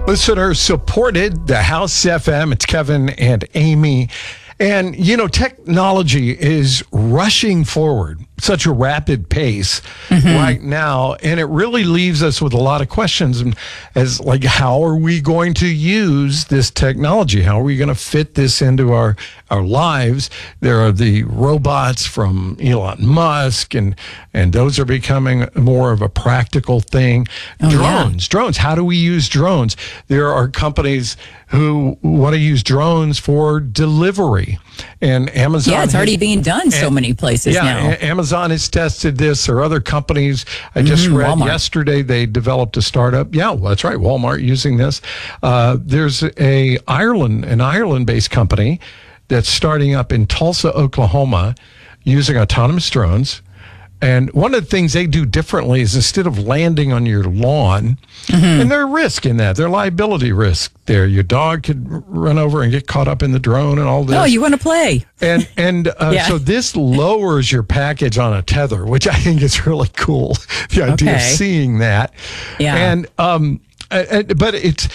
Listener supported the House FM. It's Kevin and Amy. And, technology is rushing forward such a rapid pace right now. And it really leaves us with a lot of questions as like, how are we going to use this technology? How are we going to fit this into our lives? There are the robots from Elon Musk, and those are becoming more of a practical thing. Drones. How do we use drones? There are companies who want to use drones for delivery. And Amazon... Yeah, it's already being done so many places now. Amazon has tested this, or other companies. I just read Walmart. Yesterday they developed a startup. Yeah, well, that's right. Walmart using this. There's an Ireland-based company that's starting up in Tulsa, Oklahoma, using autonomous drones. And one of the things they do differently is instead of landing on your lawn, and there's risk in that, there's liability risk there. Your dog could run over and get caught up in the drone and all this. Oh, you want to play. So this lowers your package on a tether, which I think is really cool. The idea of seeing that. Yeah. And, but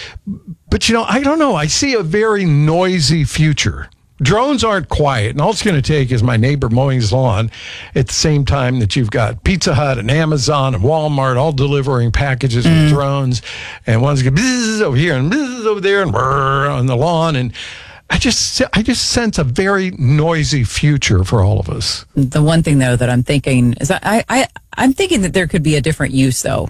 I don't know. I see a very noisy future. Drones aren't quiet, and all it's going to take is my neighbor mowing his lawn at the same time that you've got Pizza Hut and Amazon and Walmart all delivering packages with drones, and one's going bzzz over here and bzzz over there and brrr on the lawn, and I just sense a very noisy future for all of us. The one thing though that I'm thinking is I'm thinking that there could be a different use though.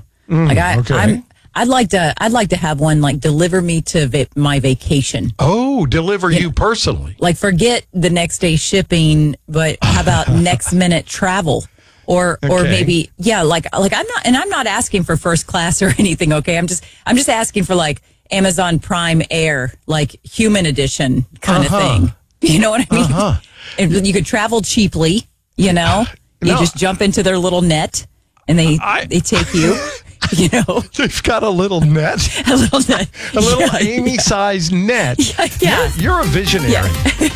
I'd like to have one like deliver me to my vacation. Oh, deliver you personally. Like forget the next day shipping, but how about next minute travel? Or maybe like I'm not asking for first class or anything, okay? I'm just asking for like Amazon Prime Air, like human edition kind of thing. You know what I mean? And you could travel cheaply, You just jump into their little net and they take you. They've got a little net. A little Amy-sized net. Yeah. You're a visionary. Yeah.